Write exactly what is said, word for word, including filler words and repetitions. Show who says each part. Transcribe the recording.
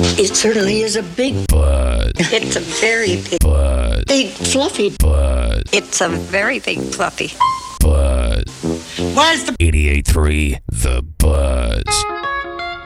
Speaker 1: It certainly is a big
Speaker 2: butt.
Speaker 1: It's a very big
Speaker 2: Butt.
Speaker 1: Big fluffy
Speaker 2: Butt.
Speaker 1: It's a very big fluffy
Speaker 2: Butt.
Speaker 1: Where's the
Speaker 2: eighty-eight point three The Buzz.